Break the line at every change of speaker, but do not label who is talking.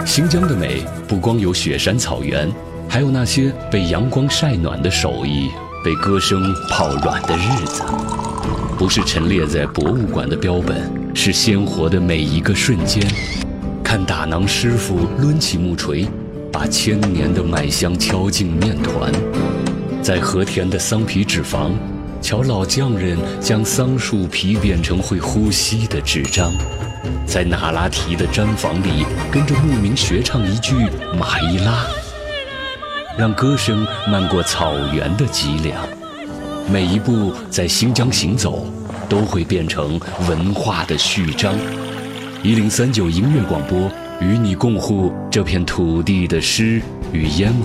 新疆的美不光有雪山草原，还有那些被阳光晒暖的手艺，被歌声泡软的日子。不是陈列在博物馆的标本，是鲜活的每一个瞬间。看打囊师傅抡起木锤，把千年的麦香敲进面团。在和田的桑皮纸坊，瞧老匠人将桑树皮变成会呼吸的纸张。在那拉提的毡房里，跟着牧民学唱一句马伊拉，让歌声漫过草原的脊梁。每一步在新疆行走，都会变成文化的序章。1039音乐广播，与你共护这片土地的诗与烟